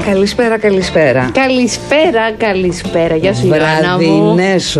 Καλησπέρα. Καλησπέρα. Γεια σου, Ιωάννα μου.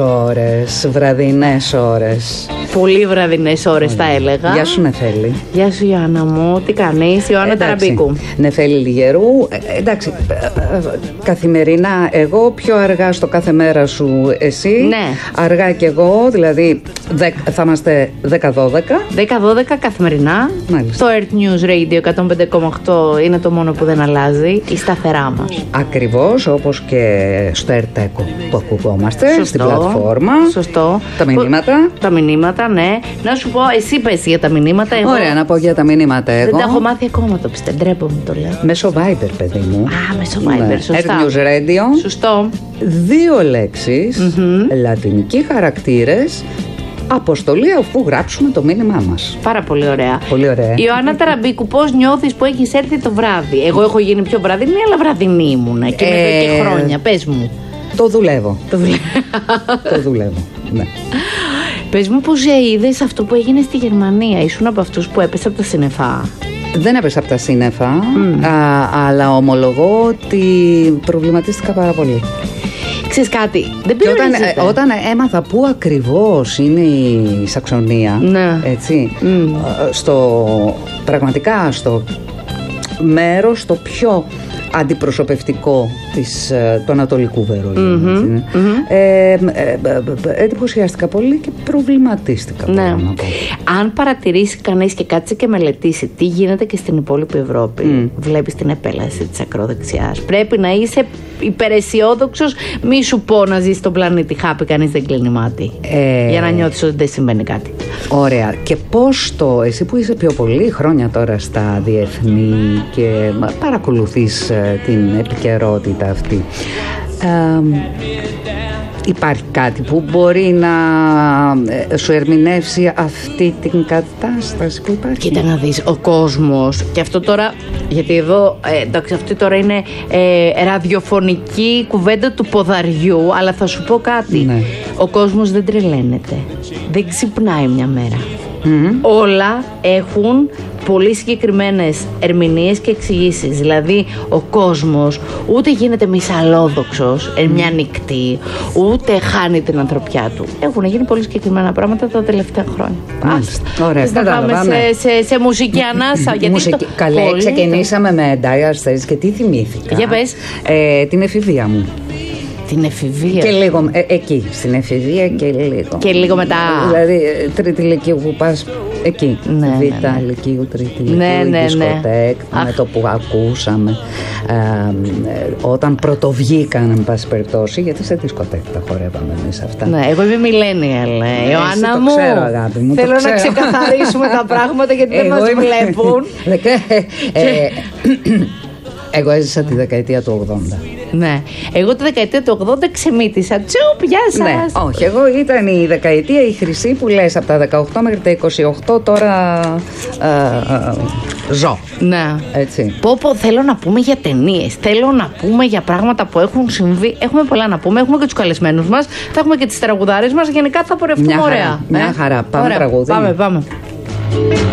Βραδινές ώρες. Πολύ βραδινές ώρες, θα έλεγα. Γεια σου, Νεφέλη. Γεια σου, Ιωάννα μου. Τι κάνεις, Ιωάννα Ταραμπίκου? Νεφέλη Λιγερού. Εντάξει, καθημερινά εγώ, πιο αργά στο κάθε μέρα σου εσύ. Ναι. Αργά κι εγώ, δηλαδή θα είμαστε 10-12. 10-12 καθημερινά. Μάλιστα. Το Earth News Radio 105,8 είναι το μόνο που δεν αλλάζει. Η σταθερά μας. Ακριβώς, όπως και στο Earth Echo που ακουγόμαστε. Σωστό. Στην πλατφόρμα. Σωστό. Τα μηνύματα. Ναι. Να σου πω, εσύ πες για τα μηνύματα. Εγώ... Ωραία, να πω για τα μηνύματα εγώ. Δεν τα έχω μάθει ακόμα, το πιστεύω. Ντρέπομαι, το λέω. Μέσω Viber, παιδί μου. Α, μέσω Viber, Ναι. σωστά. Earth News Radio. Σωστό. 2 λέξεις, λατινικοί χαρακτήρες, αποστολή αφού γράψουμε το μήνυμά μας. Πάρα πολύ ωραία. Πολύ ωραία. Ιωάννα Ταραμπίκου, πώς νιώθεις που έχεις έρθει το βράδυ? Εγώ έχω γίνει πιο βραδινή, αλλά βραδινή ήμουνα και είμαι εδώ και χρόνια. Πες μου. Το δουλεύω. Το δουλεύω. Ναι. Πες μου πώς είδες αυτό που έγινε στη Γερμανία. Ήσουν από αυτούς που έπεσε από τα σύννεφα? Δεν έπεσα από τα σύννεφα, αλλά ομολογώ ότι προβληματίστηκα πάρα πολύ. Ξέρεις κάτι, δεν Και περιορίζεται. όταν έμαθα πού ακριβώς είναι η Σαξονία, Ναι. έτσι, πραγματικά στο μέρος το πιο αντιπροσωπευτικό του Ανατολικού Βερολίνου. Εντυπωσιάστηκα πολύ και προβληματίστηκα. Ναι. Να πω. Αν παρατηρήσει κανείς και κάτσει και μελετήσει τι γίνεται και στην υπόλοιπη Ευρώπη, βλέπεις την επέλαση της ακροδεξιάς. Πρέπει να είσαι υπεραισιόδοξος, μη σου πω να ζεις στον πλανήτη χάπη, κανείς δεν κλείνει μάτι. Για να νιώθεις ότι δεν συμβαίνει κάτι. Ωραία. Και πώς εσύ που είσαι πιο πολύ χρόνια τώρα στα διεθνή και παρακολουθείς την επικαιρότητα αυτή, υπάρχει κάτι που μπορεί να σου ερμηνεύσει αυτή την κατάσταση που υπάρχει? Κοίτα να δεις, ο κόσμος, και αυτό τώρα, γιατί εδώ, εντάξει, αυτή τώρα είναι ραδιοφωνική κουβέντα του ποδαριού, αλλά θα σου πω κάτι. Ναι. Ο κόσμος δεν τρελαίνεται, δεν ξυπνάει μια μέρα. Όλα έχουν πολύ συγκεκριμένες ερμηνείες και εξηγήσεις. Δηλαδή ο κόσμος ούτε γίνεται μυσαλλόδοξος μια νυχτή, ούτε χάνει την ανθρωπιά του. Έχουν γίνει πολύ συγκεκριμένα πράγματα τα τελευταία χρόνια. Ωραία, να πάμε σε μουσική ανάσα. Καλέ, ξεκινήσαμε με Dire Straits και τι θυμήθηκα? Για πες. Την εφηβεία μου. Την εφηβεία. Και λίγο εκεί, στην εφηβεία και λίγο. Και λίγο μετά. Δηλαδή, τρίτη λυκείου που πας εκεί. Ναι, Β' λυκείου, τρίτη λυκείου, δισκοτέκ, με το που ακούσαμε. Όταν πρωτοβγήκαν, εν πάση περιπτώσει, γιατί σε δισκοτέκ τα χορεύαμε εμείς αυτά. Ναι, εγώ είμαι millennial, Ιωάννα μου. Το ξέρω, αγάπη μου. Θέλω να ξεκαθαρίσουμε τα πράγματα γιατί δεν μας βλέπουν. Εγώ έζησα τη δεκαετία του 80. Ναι. Εγώ τη δεκαετία του 80 ξεμύτησα. Τσουπ, γεια σας. Ναι, όχι. Εγώ ήταν η δεκαετία η χρυσή που λες από τα 18 μέχρι τα 28. Τώρα ζω. Ναι. Έτσι. Πω, θέλω να πούμε για ταινίες. Θέλω να πούμε για πράγματα που έχουν συμβεί. Έχουμε πολλά να πούμε. Έχουμε και τους καλεσμένους μας. Θα έχουμε και τις τραγουδάρες μας. Γενικά θα πορευτούμε ωραία. Μια χαρά. Πάμε τραγούδι. Πάμε.